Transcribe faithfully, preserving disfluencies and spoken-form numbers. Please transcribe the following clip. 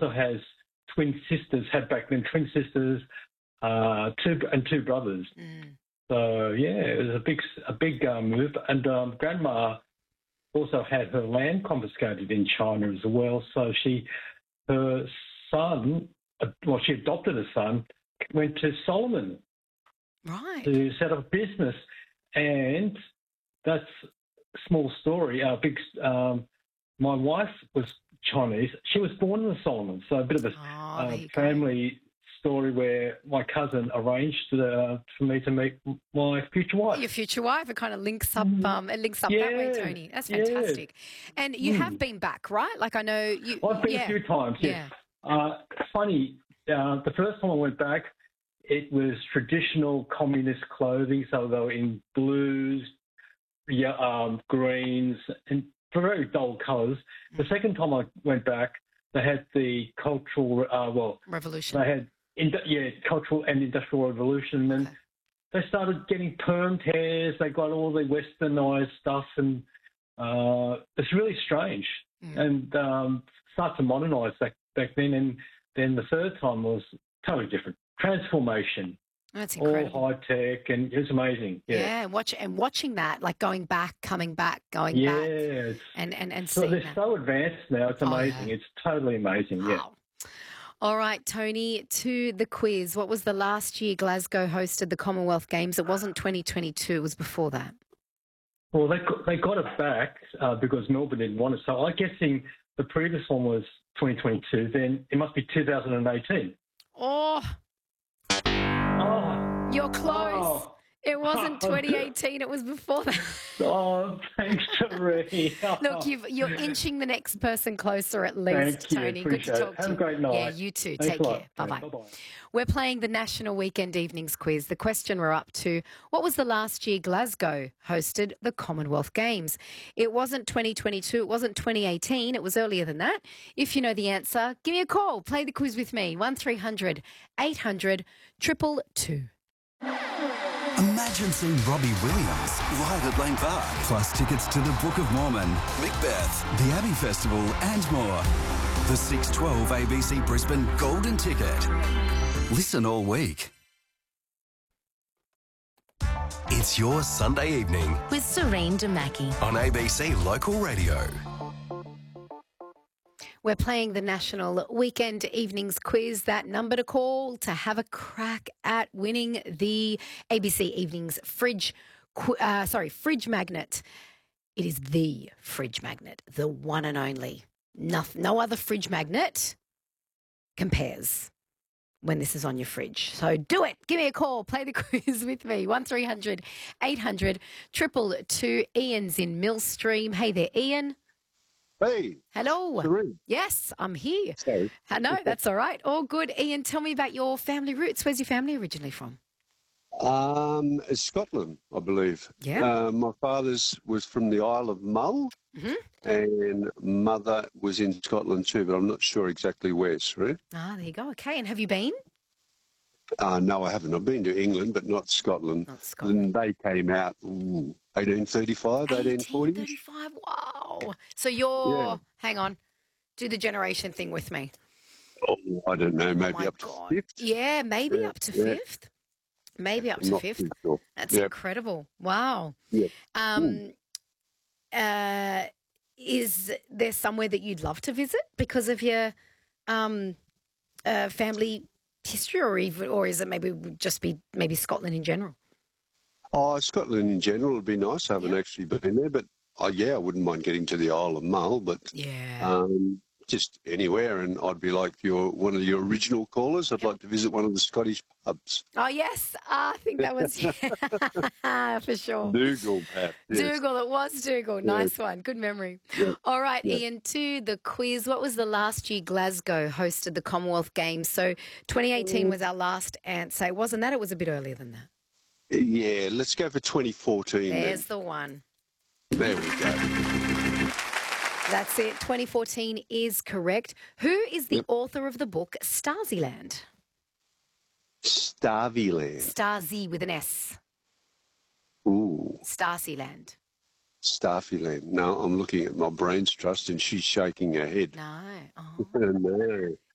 also has twin sisters, had back then twin sisters, uh, two and two brothers. Mm. So yeah, it was a big a big uh, move. And um, Grandma also had her land confiscated in China as well. So she, her son, uh, well, she adopted a son, went to Solomon Right. to set up a business, and that's a small story. Uh, big. Um, my wife was Chinese. She was born in the Solomons, so a bit of a Oh, uh, there you go. family story where my cousin arranged uh, for me to meet my future wife. Your future wife. It kind of links up. Um, it links up that way, Yeah, Tony. That's yeah. fantastic. And you Mm. have been back, right? Like I know you. I've been yeah. a few times, yes. Uh, funny, uh, the first time I went back, it was traditional communist clothing, so they were in blues, yeah, um, greens, and very dull colours. The second time I went back, they had the cultural, uh, well, Revolution. they had, in, yeah, cultural and industrial revolution, and Okay. they started getting permed hairs. They got all the westernised stuff, and uh, it's really strange. Mm. And um, start to modernise back back then. And then the third time was totally different. Transformation, That's all incredible. high tech, and it was amazing. Yeah, Yeah, and watch and watching that, like going back, coming back, going yeah. back, It's, and and and so seeing they're that. so advanced now. It's Oh, amazing. yeah. It's totally amazing. Yeah. Wow. All right, Tony, to the quiz. What was the last year Glasgow hosted the Commonwealth Games? It wasn't twenty twenty-two. It was before that. Well, they got, they got it back uh, because Melbourne didn't want it. So I'm guessing the previous one was twenty twenty-two. Then it must be two thousand eighteen. Oh, Oh, you're close. oh, It wasn't twenty eighteen. It was before that. oh thanks, Terry. Look, you've, you're inching the next person closer at least, Thank you. Tony. Good Appreciate to it. talk Have to a you. great night. Yeah, you too. Thanks Take a lot. care. Bye-bye. Bye-bye. We're playing the National Weekend Evenings Quiz. The question we're up to, what was the last year Glasgow hosted the Commonwealth Games? It wasn't twenty twenty-two, it wasn't twenty eighteen, it was earlier than that. If you know the answer, give me a call. Play the quiz with me, one three hundred eight hundred two two two. Imagine seeing Robbie Williams live at Lane Park, plus tickets to the Book of Mormon, Macbeth, the Abbey Festival and more. The six twelve A B C Brisbane Golden Ticket. Listen all week. It's your Sunday evening with Serene Demaki. on A B C Local Radio. We're playing the National Weekend Evenings Quiz. That number to call to have a crack at winning the A B C Evenings fridge, qu- uh, sorry, fridge magnet. It is the fridge magnet, the one and only. No, no other fridge magnet compares when this is on your fridge. So do it. Give me a call. Play the quiz with me. one three hundred eight hundred two two two. Ian's in Millstream. Hey there, Ian. Hey, Hello. Serene. Yes, I'm here. Sorry. I know, that's all right. All good. Ian, tell me about your family roots. Where's your family originally from? Um, it's Scotland, I believe. Yeah. Uh, my father's was from the Isle of Mull, Mhm. and mother was in Scotland too, but I'm not sure exactly where. Serene. Ah, there you go. Okay, and have you been? Uh, no, I haven't. I've been to England, but not Scotland. Not Scotland. And they came out ooh, eighteen thirty-five, eighteen forty. eighteen thirty-five. Wow. So you're, Yeah. hang on, do the generation thing with me. Oh, I don't know, maybe oh my up to God. fifth. Yeah, maybe Yeah, up to yeah. fifth. Maybe up I'm to not fifth. too sure. That's Yep. incredible. Wow. Yep. Um, uh, is there somewhere that you'd love to visit because of your um, uh, family history, or even, or is it maybe would just be maybe Scotland in general? Oh, Scotland in general would be nice. I haven't Yeah. actually been there, but oh, yeah, I wouldn't mind getting to the Isle of Mull, but Yeah. um, just anywhere. And I'd be like your one of your original callers. I'd Yep. like to visit one of the Scottish pubs. Oh yes, ah, I think that was for sure. Dougal, perhaps. Yes. Dougal, it was Dougal. Nice one. Good memory. Yeah. All right, Yeah. Ian, to the quiz. What was the last year Glasgow hosted the Commonwealth Games? So twenty eighteen was our last answer. It wasn't that? It was a bit earlier than that. Yeah, let's go for twenty fourteen. There's the one. Then. There we go. That's it. twenty fourteen is correct. Who is the author of the book Stasiland? Starvyland. Stasi with an S. Ooh, Stasiland. Starfyland. No, I'm looking at my brain's trust and she's shaking her head. No. Oh. no.